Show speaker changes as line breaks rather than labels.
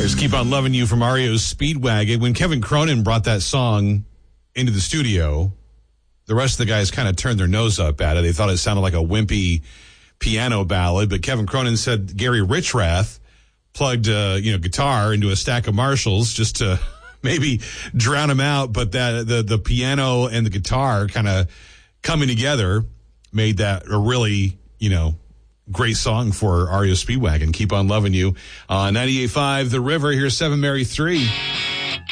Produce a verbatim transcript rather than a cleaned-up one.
There's Keep On Loving You from R E O's Speedwagon. When Kevin Cronin brought that song into the studio, the rest of the guys kind of turned their nose up at it. They thought it sounded like a wimpy piano ballad, but Kevin Cronin said Gary Richrath plugged uh, you know, guitar into a stack of Marshalls just to maybe drown him out, but that the, the piano and the guitar kind of coming together made that a really, you know, great song for R E O Speedwagon. Keep On Loving You. Uh, ninety-eight point five The River. Here's seven Mary three.